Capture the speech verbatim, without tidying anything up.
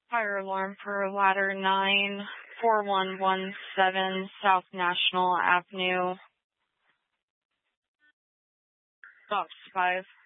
Fire alarm for ladder nine, four one one seven South National Avenue. Box five.